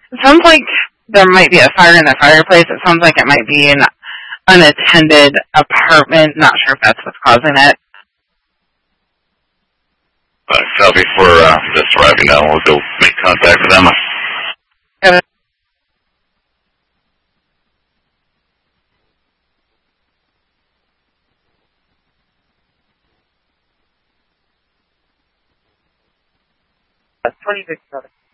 It sounds like there might be a fire in the fireplace. It sounds like it might be an unattended apartment. Not sure if that's what's causing it. Copy for just arriving now. We'll go make contact with them. Okay. That's 26.